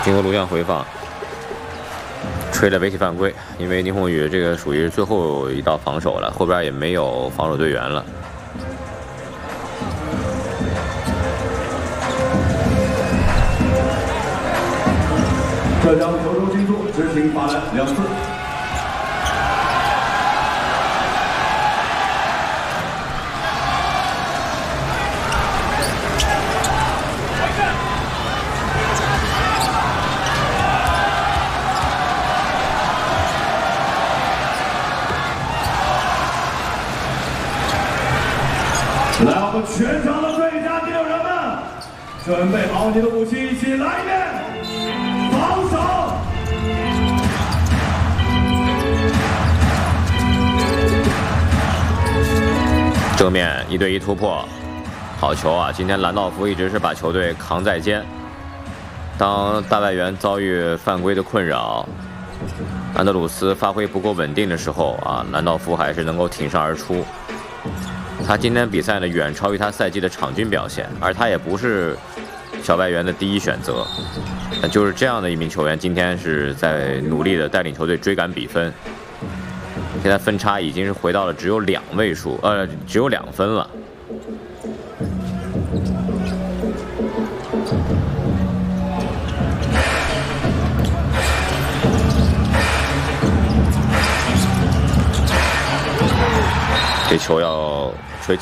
经过录像回放，吹了违体犯规，因为宁宏宇这个属于最后一道防守了，后边也没有防守队员了。 浙江球中进驻执行罚篮2次。 来，我们全场的最佳第六人们，准备好你的武器，一起来一遍防守。 正面1对1突破，好球啊！今天兰道夫一直是把球队扛在肩。当大外援遭遇犯规的困扰，安德鲁斯发挥不够稳定的时候啊，兰道夫还是能够挺身而出。 他今天比赛呢远超于他赛季的场均表现，而他也不是小外援的第一选择。就是这样的一名球员，今天是在努力的带领球队追赶比分。现在分差已经是回到了只有2位数，只有2分了。这球要